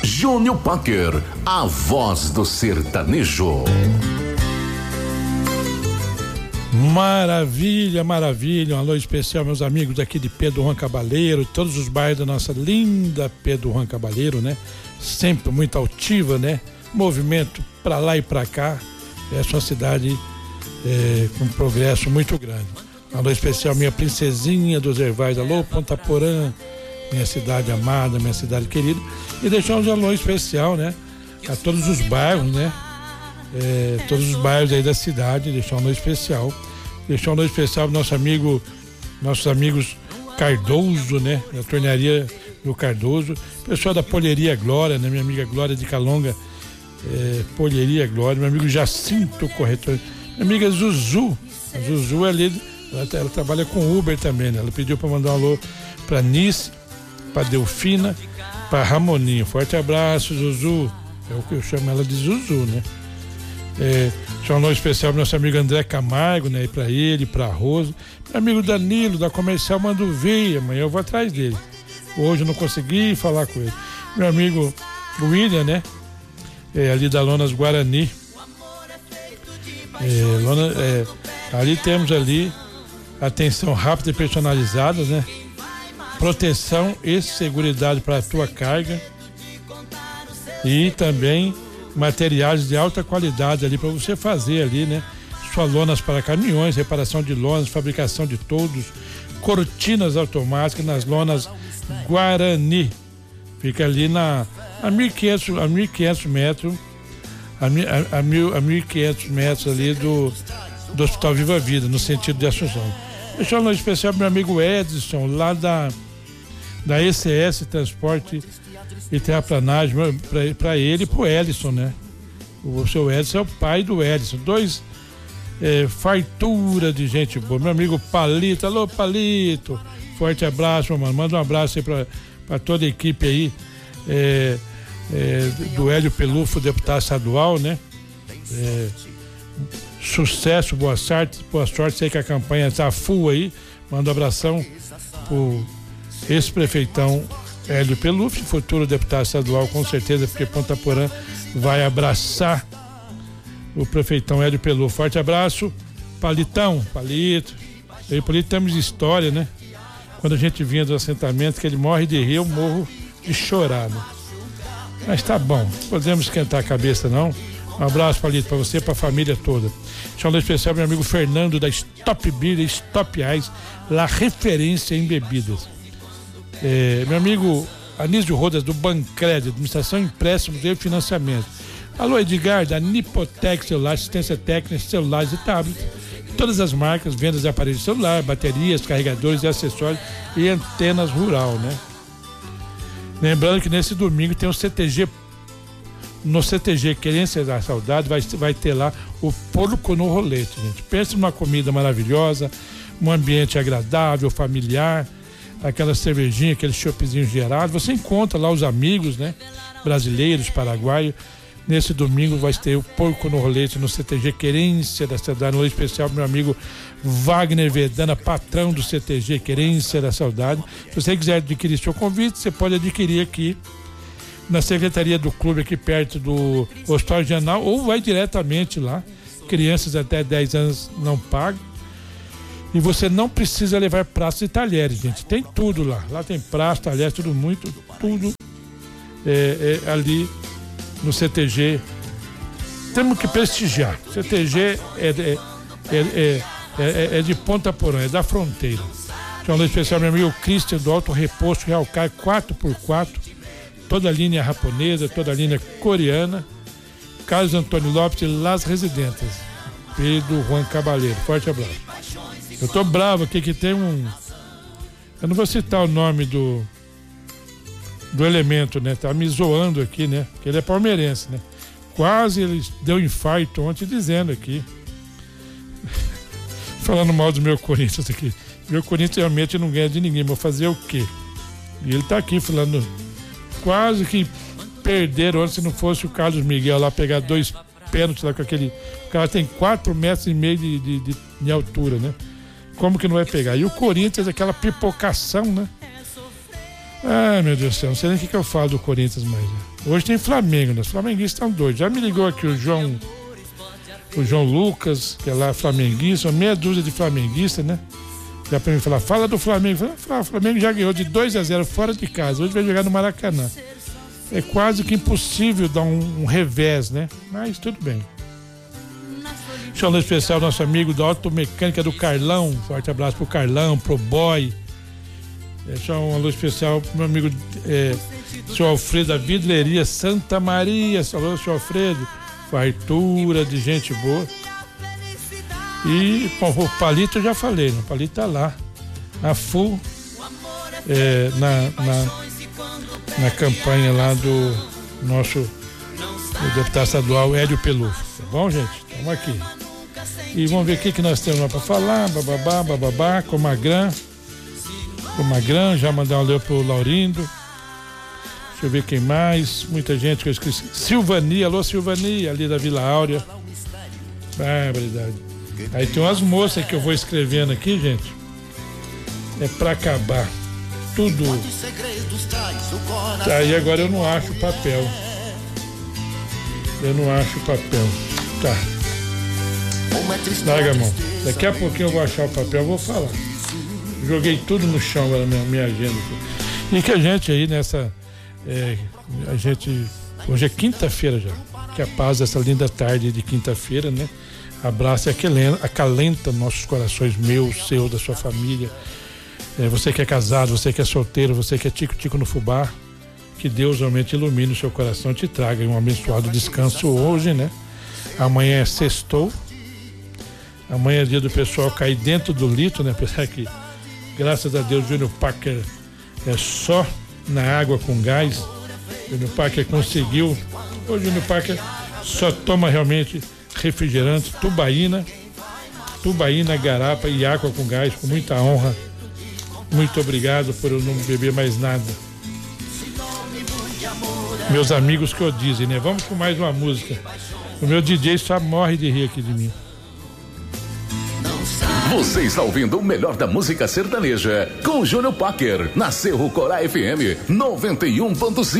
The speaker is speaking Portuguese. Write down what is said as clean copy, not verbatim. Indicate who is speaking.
Speaker 1: Júnior Packer, a voz do sertanejo.
Speaker 2: Maravilha, maravilha. Um alô especial, meus amigos daqui de Pedro Juan Cabaleiro, todos os bairros da nossa linda Pedro Juan Cabaleiro, né? Sempre muito altiva, né? Movimento pra lá e pra cá. Essa é uma cidade com um progresso muito grande. Um alô especial, minha princesinha dos Ervais. Alô, Ponta Porã, minha cidade amada, minha cidade querida. E deixar um alô especial, né? A todos os bairros, né? Todos os bairros aí da cidade, deixar um alô especial. Deixar um alô especial pro nossos amigos Cardoso, né? Da tornearia do Cardoso. Pessoal da Polheria Glória, né? Minha amiga Glória de Calonga, Polheria Glória. Meu amigo Jacinto Corretor. Minha amiga Zuzu. A Zuzu é ali, ela trabalha com Uber também, né? Ela pediu para mandar um alô para Nice, para Delfina, para Ramoninho. Forte abraço, Zuzu. É o que eu chamo ela de Zuzu, né? Um alô especial pro nosso amigo André Camargo, né? E pra ele, pra Rosa. Meu amigo Danilo, da Comercial Manduvi. Amanhã eu vou atrás dele. Hoje eu não consegui falar com ele. Meu amigo William, né? Ali da Lonas Guarani. Ali temos ali atenção rápida e personalizada, né? Proteção e seguridade para a tua carga. E também materiais de alta qualidade ali para você fazer ali, né? Só lonas para caminhões, reparação de lonas, fabricação de toldos, cortinas automáticas nas lonas Guarani. Fica ali a 1.500 metros, a 1.500 metros ali do Hospital Viva Vida, no sentido de Assunção. Deixa um especial pro meu amigo Edson, lá da ECS Transporte e Terraplanagem, para ele e pro Ellison, né? O seu Edson é o pai do Ellison. Dois fartura de gente boa. Meu amigo Palito, alô Palito, forte abraço, mano. Manda um abraço aí pra toda a equipe aí do Hélio Pelufo, deputado estadual, né? Sucesso, boa sorte aí que a campanha tá full aí. Manda um abração pro ex-prefeitão Hélio Pelufo, futuro deputado estadual, com certeza, porque Ponta Porã vai abraçar o prefeitão Hélio Pelufo. Forte abraço, Palito. Eu e Palito temos história, né? Quando a gente vinha do assentamento, que ele morre de rir, eu morro de chorar, né? Mas tá bom, podemos esquentar a cabeça, não? Um abraço, Palito, pra você e pra família toda. Deixa um especial pro meu amigo Fernando da Stop Beer, Stop Ice, lá referência em bebidas. Meu amigo Anísio Rodas do Bancred, administração, empréstimos e financiamento. Alô, Edgar da Nipotec Celular, assistência técnica, celulares e tablets. Todas as marcas, vendas de aparelhos de celular, baterias, carregadores e acessórios e antenas rural, né? Lembrando que nesse domingo tem um CTG. No CTG Querência da Saudade vai ter lá o porco no rolete, gente. Pense numa comida maravilhosa, um ambiente agradável, familiar, aquela cervejinha, aquele choppzinho gerado. Você encontra lá os amigos, né? Brasileiros, paraguaios. Nesse domingo vai ter o porco no rolete no CTG Querência da Saudade. Um especial pro meu amigo Wagner Vedana, patrão do CTG Querência da Saudade. Se você quiser adquirir seu convite, você pode adquirir aqui na secretaria do clube, aqui perto do Hospital Regional, ou vai diretamente lá. Crianças até 10 anos não pagam. E você não precisa levar pratos e talheres, gente. Tem tudo lá. Lá tem pratos, talheres, tudo ali no CTG. Temos que prestigiar. CTG é de Ponta Porã, é da fronteira. Então, um especial, meu amigo Christian do Alto Reposto Real Car 4x4. Toda a linha japonesa, toda a linha coreana. Carlos Antônio Lopes, Las Residências. Pedro Juan Cabaleiro. Forte abraço. Eu tô bravo aqui que tem eu não vou citar o nome do elemento, né? Tá me zoando aqui, né? Porque ele é palmeirense, né? Quase ele deu infarto ontem dizendo aqui. Falando mal do meu Corinthians aqui. Meu Corinthians realmente não ganha de ninguém, mas fazer o quê? E ele tá aqui falando, quase que perderam ontem se não fosse o Carlos Miguel lá pegar 2 pênaltis lá com aquele. O cara tem 4,5 metros de altura, né? Como que não vai pegar? E o Corinthians, aquela pipocação, né? Ai, meu Deus do céu, não sei nem o que eu falo do Corinthians mais. Né? Hoje tem Flamengo, né? Os flamenguistas estão doidos. Já me ligou aqui o João Lucas, que é lá flamenguista, meia dúzia de flamenguistas, né? Já pra mim falar, fala do Flamengo. O Flamengo já ganhou de 2-0 fora de casa. Hoje vai jogar no Maracanã. É quase que impossível dar um revés, né? Mas tudo bem. Deixa eu dar um especial ao nosso amigo da Automecânica do Carlão. Forte abraço pro Carlão, pro Boy. Deixa um alô especial pro meu amigo seu Alfredo da Vidreria Santa Maria. Alô, seu Alfredo. Fartura de gente boa. E bom, o Palito eu já falei, né? O Palito tá lá. A full na campanha lá do nosso deputado estadual Hélio Pelufo. Tá bom, gente? Estamos aqui. E vamos ver o que nós temos lá para falar. Bababá, Comagran, já mandar um alô pro Laurindo. Deixa eu ver quem mais. Muita gente que eu esqueci. Silvania, alô Silvania, ali da Vila Áurea. Barbaridade. Aí tem umas moças que eu vou escrevendo aqui, gente. É pra acabar. Tudo. Aí agora eu não acho o papel. Tá. Larga a mão. Daqui a pouquinho eu vou achar o papel, eu vou falar. Joguei tudo no chão agora, minha agenda. E que a gente aí nessa... hoje é quinta-feira já. Que a paz dessa linda tarde de quinta-feira, né? Abraça e acalenta nossos corações, meu, seu, da sua família. Você que é casado, você que é solteiro, você que é tico-tico no fubá, que Deus realmente ilumine o seu coração e te traga um abençoado descanso hoje, né? Amanhã é sextou. Amanhã é dia do pessoal cair dentro do litro, né? Apesar que, graças a Deus, o Júnior Parker é só na água com gás. O Júnior Parker conseguiu. O Júnior Parker só toma realmente refrigerante, tubaína, garapa e água com gás, com muita honra. Muito obrigado por eu não beber mais nada. Meus amigos que o dizem, né? Vamos com mais uma música. O meu DJ só morre de rir aqui de mim.
Speaker 1: Você está ouvindo o melhor da música sertaneja com o Júnior Parker, na Cerro Corá FM 91.5.